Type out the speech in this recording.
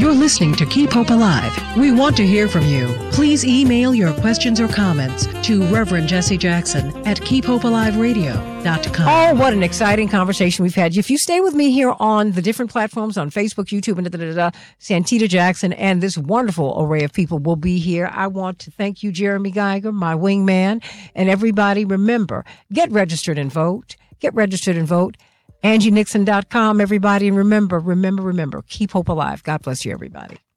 You're listening to Keep Hope Alive. We want to hear from you. Please email your questions or comments to Reverend Jesse Jackson at keephopealiveradio.com. Oh, what an exciting conversation we've had. If you stay with me here on the different platforms on Facebook, YouTube, and Santita Jackson and this wonderful array of people will be here. I want to thank you, Jeremy Geiger, my wingman, and everybody. Remember, get registered and vote. Get registered and vote. AngieNixon.com, everybody. And remember, keep hope alive. God bless you, everybody.